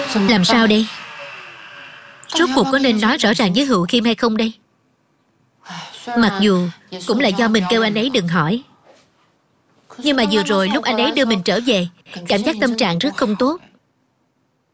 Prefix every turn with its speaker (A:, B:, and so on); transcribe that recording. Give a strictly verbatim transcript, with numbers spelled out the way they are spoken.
A: Làm sao đây? Rốt cuộc có nên nói rõ ràng với Hữu Khiêm hay không đây? Mặc dù cũng là do mình kêu anh ấy đừng hỏi, nhưng mà vừa rồi lúc anh ấy đưa mình trở về, cảm giác tâm trạng rất không tốt.